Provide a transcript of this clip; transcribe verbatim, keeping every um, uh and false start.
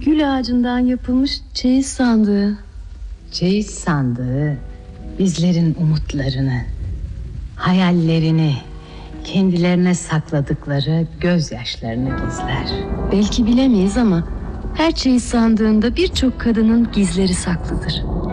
Gül ağacından yapılmış çeyiz sandığı. Çeyiz sandığı bizlerin umutlarını, hayallerini, kendilerine sakladıkları gözyaşlarını gizler. Belki bilemeyiz ama her çeyiz sandığında birçok kadının gizleri saklıdır.